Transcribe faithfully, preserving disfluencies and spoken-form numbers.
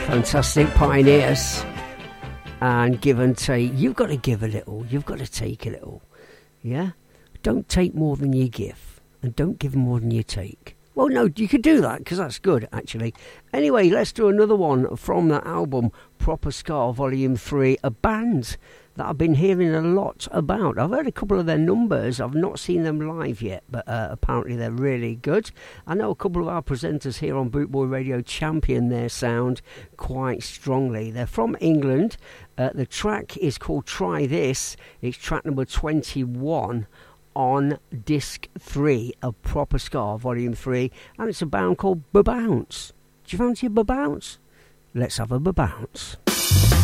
Fantastic Pioneers. And give and take. You've got to give a little. You've got to take a little. Yeah? Don't take more than you give. And don't give more than you take. Well, no, you could do that, because that's good, actually. Anyway, let's do another one from that album, Proper Ska Volume three, a band that I've been hearing a lot about. I've heard a couple of their numbers. I've not seen them live yet, but uh, apparently they're really good. I know a couple of our presenters here on Bootboy Radio champion their sound quite strongly. They're from England. Uh, the track is called Try This. It's track number twenty-one on disc three of Proper Ska Volume three, and it's a band called Babounce. Do you fancy a Babounce? Let's have a Babounce.